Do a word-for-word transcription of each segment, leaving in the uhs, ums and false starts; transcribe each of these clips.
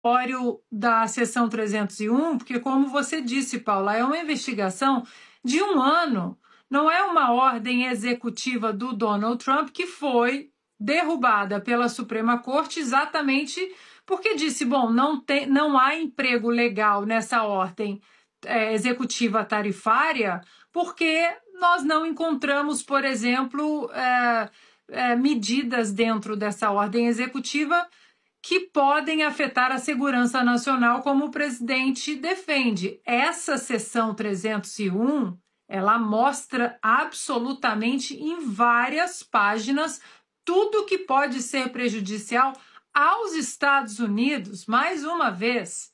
relatório da seção trezentos e um, porque, como você disse, Paula, é uma investigação de um ano, não é uma ordem executiva do Donald Trump que foi derrubada pela Suprema Corte exatamente porque disse, bom, não, tem, não há emprego legal nessa ordem é, executiva tarifária, porque nós não encontramos, por exemplo, é, é, medidas dentro dessa ordem executiva que podem afetar a segurança nacional, como o presidente defende. Essa seção trezentos e um, ela mostra absolutamente em várias páginas tudo que pode ser prejudicial aos Estados Unidos, mais uma vez,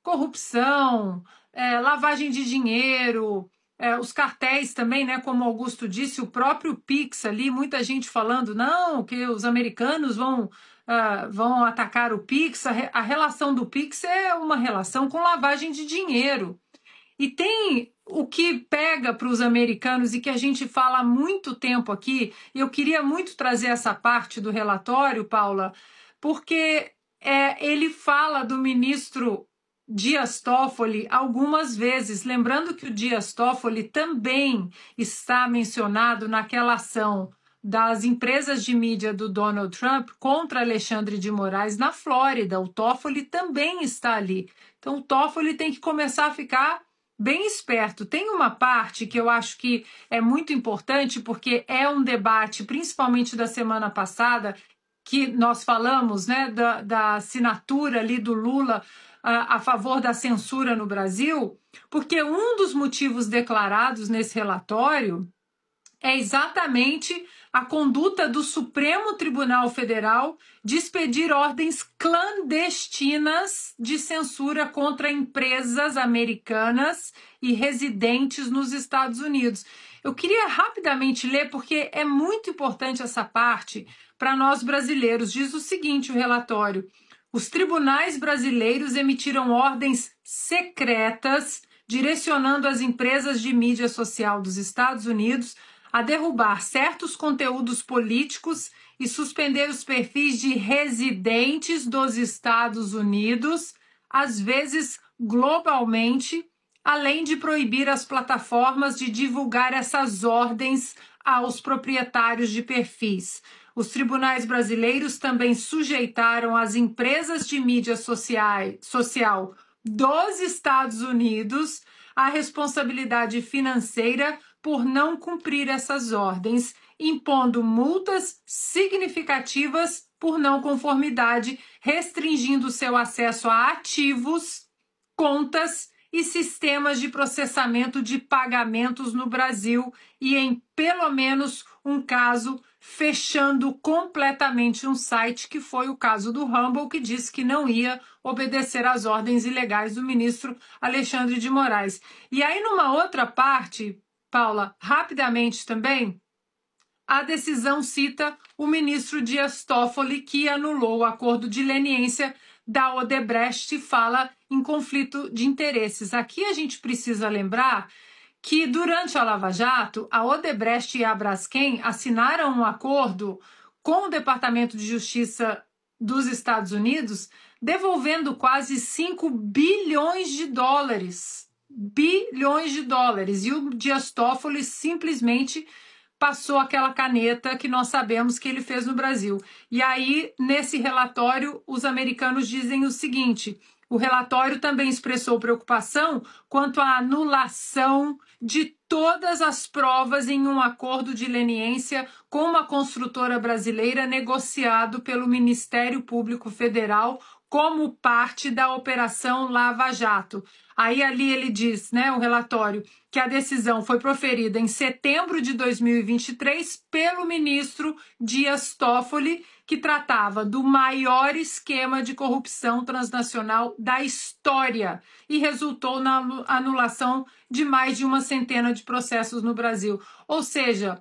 corrupção, é, lavagem de dinheiro, é, os cartéis também, né, como Augusto disse, o próprio Pix ali, muita gente falando, não, que os americanos vão Uh, vão atacar o Pix, a, re a relação do Pix é uma relação com lavagem de dinheiro. E tem o que pega para os americanos e que a gente fala há muito tempo aqui, e eu queria muito trazer essa parte do relatório, Paula, porque é, ele fala do ministro Dias Toffoli algumas vezes, lembrando que o Dias Toffoli também está mencionado naquela ação das empresas de mídia do Donald Trump contra Alexandre de Moraes na Flórida. O Toffoli também está ali. Então o Toffoli tem que começar a ficar bem esperto. Tem uma parte que eu acho que é muito importante, porque é um debate, principalmente da semana passada, que nós falamos, né, da, da assinatura ali do Lula a, a favor da censura no Brasil, porque um dos motivos declarados nesse relatório é exatamente a conduta do Supremo Tribunal Federal de expedir ordens clandestinas de censura contra empresas americanas e residentes nos Estados Unidos. Eu queria rapidamente ler, porque é muito importante essa parte para nós brasileiros. Diz o seguinte, o relatório: os tribunais brasileiros emitiram ordens secretas direcionando as empresas de mídia social dos Estados Unidos a derrubar certos conteúdos políticos e suspender os perfis de residentes dos Estados Unidos, às vezes globalmente, além de proibir as plataformas de divulgar essas ordens aos proprietários de perfis. Os tribunais brasileiros também sujeitaram as empresas de mídia social, social dos Estados Unidos à responsabilidade financeira por não cumprir essas ordens, impondo multas significativas por não conformidade, restringindo seu acesso a ativos, contas e sistemas de processamento de pagamentos no Brasil e, em pelo menos um caso, fechando completamente um site, que foi o caso do Rumble, que disse que não ia obedecer às ordens ilegais do ministro Alexandre de Moraes. E aí, numa outra parte, Paula, rapidamente também, a decisão cita o ministro Dias Toffoli, que anulou o acordo de leniência da Odebrecht e fala em conflito de interesses. Aqui a gente precisa lembrar que, durante a Lava Jato, a Odebrecht e a Braskem assinaram um acordo com o Departamento de Justiça dos Estados Unidos, devolvendo quase cinco bilhões de dólares. Bilhões de dólares. E o Dias Toffoli simplesmente passou aquela caneta que nós sabemos que ele fez no Brasil. E aí, nesse relatório, os americanos dizem o seguinte: o relatório também expressou preocupação quanto à anulação de todas as provas em um acordo de leniência com uma construtora brasileira negociado pelo Ministério Público Federal como parte da Operação Lava Jato. Aí ali ele diz, né, o relatório, que a decisão foi proferida em setembro de dois mil e vinte e três pelo ministro Dias Toffoli, que tratava do maior esquema de corrupção transnacional da história e resultou na anulação de mais de uma centena de processos no Brasil. Ou seja,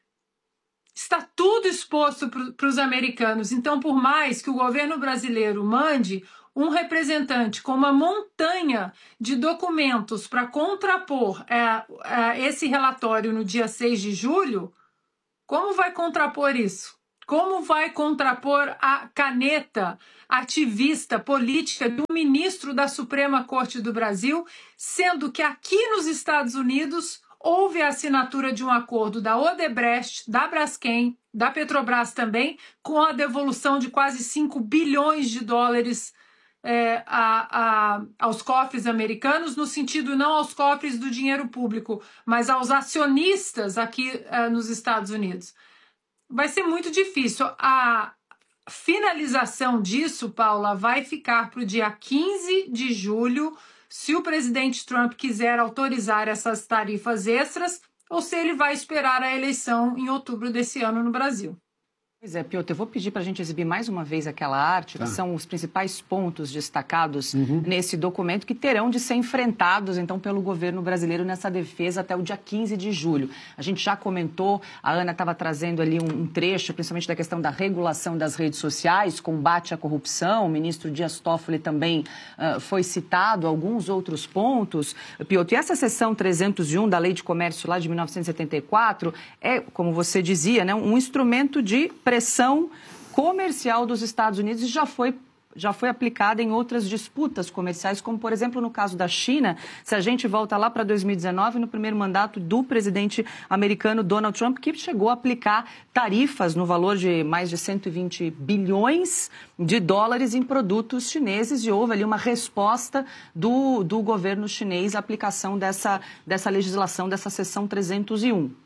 está tudo exposto para os americanos. Então, por mais que o governo brasileiro mande um representante com uma montanha de documentos para contrapor é, é, esse relatório no dia seis de julho, como vai contrapor isso? Como vai contrapor a caneta ativista política de um ministro da Suprema Corte do Brasil, sendo que aqui nos Estados Unidos houve a assinatura de um acordo da Odebrecht, da Braskem, da Petrobras também, com a devolução de quase cinco bilhões de dólares é, a, a, aos cofres americanos, no sentido não aos cofres do dinheiro público, mas aos acionistas aqui é, nos Estados Unidos. Vai ser muito difícil. A finalização disso, Paula, vai ficar para o dia quinze de julho, se o presidente Trump quiser autorizar essas tarifas extras, ou se ele vai esperar a eleição em outubro desse ano no Brasil. Pois é, Piotr, eu vou pedir para a gente exibir mais uma vez aquela arte, tá. que são os principais pontos destacados uhum. nesse documento que terão de ser enfrentados, então, pelo governo brasileiro nessa defesa até o dia quinze de julho. A gente já comentou, a Ana estava trazendo ali um, um trecho, principalmente da questão da regulação das redes sociais, combate à corrupção, o ministro Dias Toffoli também uh, foi citado, alguns outros pontos. Piotr, e essa seção trezentos e um da Lei de Comércio lá de mil novecentos e setenta e quatro é, como você dizia, né, um instrumento de pressão comercial dos Estados Unidos e já foi, já foi aplicada em outras disputas comerciais, como, por exemplo, no caso da China. Se a gente volta lá para dois mil e dezenove, no primeiro mandato do presidente americano Donald Trump, que chegou a aplicar tarifas no valor de mais de cento e vinte bilhões de dólares em produtos chineses, e houve ali uma resposta do, do governo chinês à aplicação dessa, dessa legislação, dessa seção trezentos e um.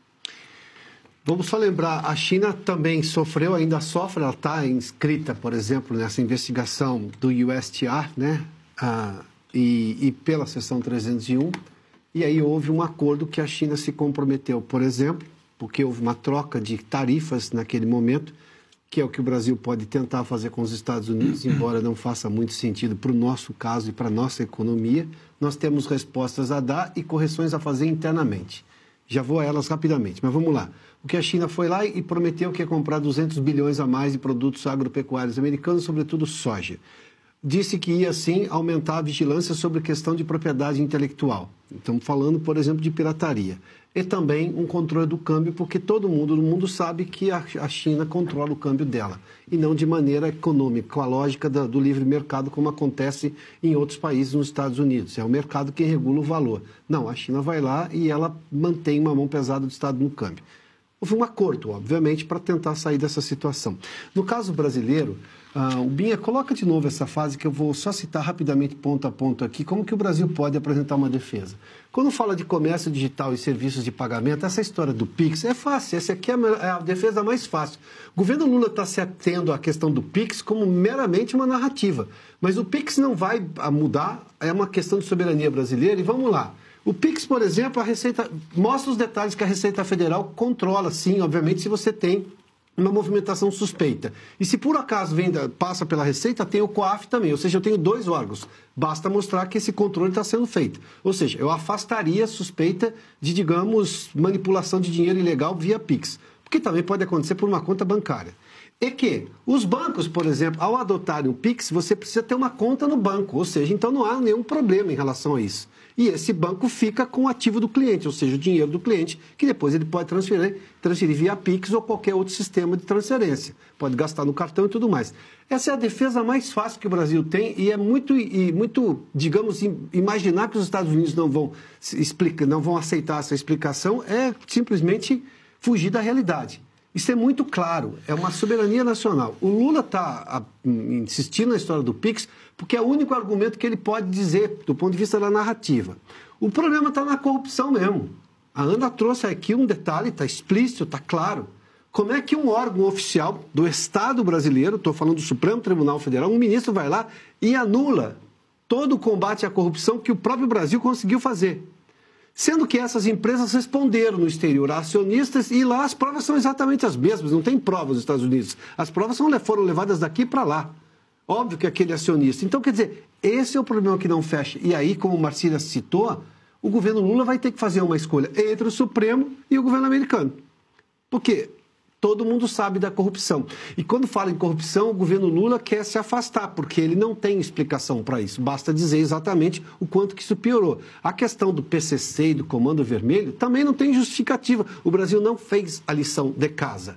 Vamos só lembrar, a China também sofreu, ainda sofre, ela está inscrita, por exemplo, nessa investigação do U S T R, né? Ah, e, e pela seção trezentos e um, e aí houve um acordo que a China se comprometeu, por exemplo, porque houve uma troca de tarifas naquele momento, que é o que o Brasil pode tentar fazer com os Estados Unidos, embora não faça muito sentido para o nosso caso e para a nossa economia. Nós temos respostas a dar e correções a fazer internamente. Já vou a elas rapidamente, mas vamos lá. O que a China foi lá e prometeu que ia comprar duzentos bilhões a mais de produtos agropecuários americanos, sobretudo soja. Disse que ia, sim, aumentar a vigilância sobre a questão de propriedade intelectual. Estamos falando, por exemplo, de pirataria. E também um controle do câmbio, porque todo mundo no mundo sabe que a China controla o câmbio dela, e não de maneira econômica, com a lógica do livre mercado, como acontece em outros países nos Estados Unidos. É o mercado quem regula o valor. Não, a China vai lá e ela mantém uma mão pesada do Estado no câmbio. Houve um acordo, obviamente, para tentar sair dessa situação. No caso brasileiro, uh, o Binha, coloca de novo essa fase que eu vou só citar rapidamente ponto a ponto aqui, como que o Brasil pode apresentar uma defesa. Quando fala de comércio digital e serviços de pagamento, essa história do Pix é fácil, essa aqui é a defesa mais fácil. O governo Lula está se atendo à questão do Pix como meramente uma narrativa, mas o Pix não vai mudar, é uma questão de soberania brasileira, e vamos lá. O Pix, por exemplo, a Receita mostra os detalhes que a Receita Federal controla, sim, obviamente, se você tem uma movimentação suspeita. E se por acaso vem, passa pela Receita, tem o COAF também, ou seja, eu tenho dois órgãos. Basta mostrar que esse controle está sendo feito. Ou seja, eu afastaria a suspeita de, digamos, manipulação de dinheiro ilegal via Pix, porque também pode acontecer por uma conta bancária. E que os bancos, por exemplo, ao adotarem o Pix, você precisa ter uma conta no banco, ou seja, então não há nenhum problema em relação a isso. E esse banco fica com o ativo do cliente, ou seja, o dinheiro do cliente, que depois ele pode transferir, transferir via Pix ou qualquer outro sistema de transferência. Pode gastar no cartão e tudo mais. Essa é a defesa mais fácil que o Brasil tem e é muito, e muito digamos, imaginar que os Estados Unidos não vão, explica, não vão aceitar essa explicação é simplesmente fugir da realidade. Isso é muito claro, é uma soberania nacional. O Lula está insistindo na história do Pix porque é o único argumento que ele pode dizer do ponto de vista da narrativa. O problema está na corrupção mesmo. A Ana trouxe aqui um detalhe, está explícito, está claro. Como é que um órgão oficial do Estado brasileiro, estou falando do Supremo Tribunal Federal, um ministro vai lá e anula todo o combate à corrupção que o próprio Brasil conseguiu fazer? Sendo que essas empresas responderam no exterior a acionistas e lá as provas são exatamente as mesmas, não tem provas nos Estados Unidos. As provas são, foram levadas daqui para lá. Óbvio que aquele acionista. Então, quer dizer, esse é o problema que não fecha. E aí, como o Marcília citou, o governo Lula vai ter que fazer uma escolha entre o Supremo e o governo americano. Por quê? Todo mundo sabe da corrupção. E quando fala em corrupção, o governo Lula quer se afastar, porque ele não tem explicação para isso. Basta dizer exatamente o quanto que isso piorou. A questão do P C C e do Comando Vermelho também não tem justificativa. O Brasil não fez a lição de casa.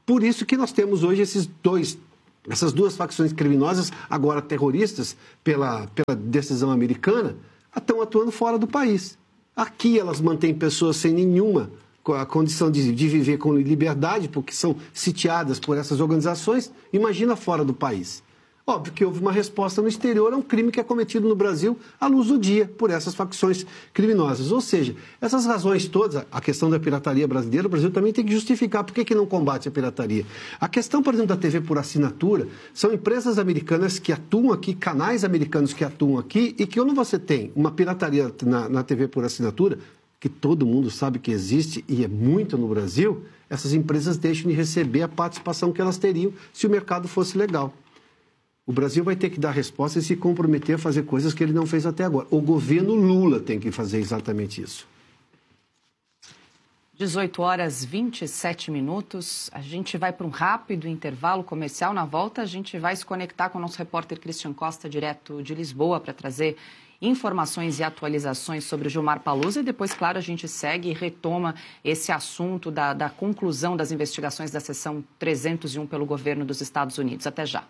Por isso que nós temos hoje esses dois, essas duas facções criminosas, agora terroristas, pela, pela decisão americana, estão atuando fora do país. Aqui elas mantêm pessoas sem nenhuma a condição de, de viver com liberdade, porque são sitiadas por essas organizações. Imagina fora do país. Óbvio que houve uma resposta no exterior a um crime que é cometido no Brasil à luz do dia por essas facções criminosas. Ou seja, essas razões todas, a questão da pirataria brasileira, o Brasil também tem que justificar por que, que não combate a pirataria. A questão, por exemplo, da T V por assinatura, são empresas americanas que atuam aqui, canais americanos que atuam aqui, e que quando você tem uma pirataria na, na T V por assinatura, que todo mundo sabe que existe e é muito no Brasil, essas empresas deixam de receber a participação que elas teriam se o mercado fosse legal. O Brasil vai ter que dar resposta e se comprometer a fazer coisas que ele não fez até agora. O governo Lula tem que fazer exatamente isso. dezoito horas e vinte e sete minutos. A gente vai para um rápido intervalo comercial. Na volta, a gente vai se conectar com o nosso repórter Christian Costa, direto de Lisboa, para trazer informações e atualizações sobre o Gilmar Palusa. E depois, claro, a gente segue e retoma esse assunto da, da conclusão das investigações da seção trezentos e um pelo governo dos Estados Unidos. Até já.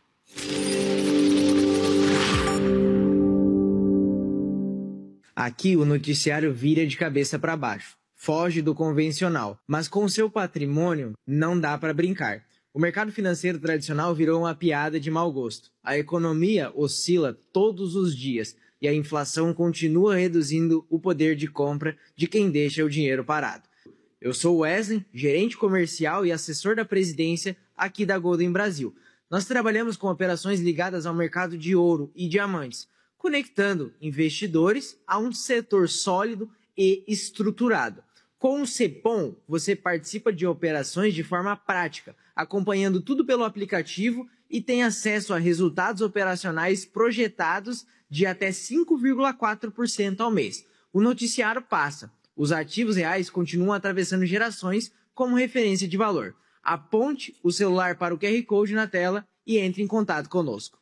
Aqui o noticiário vira de cabeça para baixo. Foge do convencional, mas com seu patrimônio não dá para brincar. O mercado financeiro tradicional virou uma piada de mau gosto. A economia oscila todos os dias e a inflação continua reduzindo o poder de compra de quem deixa o dinheiro parado. Eu sou Wesley, gerente comercial e assessor da presidência aqui da Golden Brasil. Nós trabalhamos com operações ligadas ao mercado de ouro e diamantes, conectando investidores a um setor sólido e estruturado. Com o Cepom, você participa de operações de forma prática, acompanhando tudo pelo aplicativo e tem acesso a resultados operacionais projetados de até cinco vírgula quatro por cento ao mês. O noticiário passa. Os ativos reais continuam atravessando gerações como referência de valor. Aponte o celular para o Q R Code na tela e entre em contato conosco.